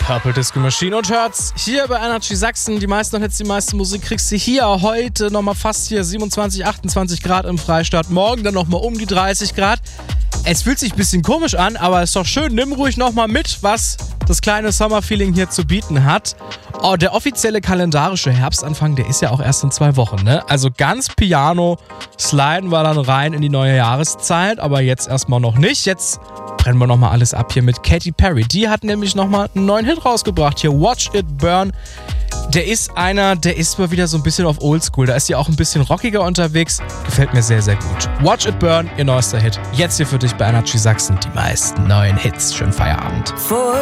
Purple Disco Machine und hört's hier bei Energy Sachsen. Die meisten Hits, die meiste Musik kriegst du hier heute nochmal fast hier 27, 28 Grad im Freistaat. Morgen dann nochmal um die 30 Grad. Es fühlt sich ein bisschen komisch an, aber ist doch schön. Nimm ruhig nochmal mit, was das kleine Sommerfeeling hier zu bieten hat. Oh, der offizielle kalendarische Herbstanfang, der ist ja auch erst in 2 Wochen, ne? Also ganz piano sliden wir dann rein in die neue Jahreszeit, aber jetzt erstmal noch nicht. Jetzt brennen wir nochmal alles ab hier mit Katy Perry. Die hat nämlich nochmal einen neuen Hit rausgebracht hier, Watch It Burn. Der ist mal wieder so ein bisschen auf Oldschool. Da ist die auch ein bisschen rockiger unterwegs. Gefällt mir sehr, sehr gut. Watch It Burn, ihr neuester Hit. Jetzt hier für dich bei Energy Sachsen. Die meisten neuen Hits. Schönen Feierabend.